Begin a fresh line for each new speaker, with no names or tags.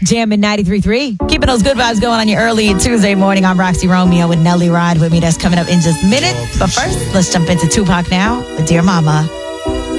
Jamming 93.3. Keeping those good vibes going on your early Tuesday morning. I'm Roxy Romeo with Nelly Ride with me. That's coming up in just minutes. But first, let's jump into Tupac now with Dear Mama.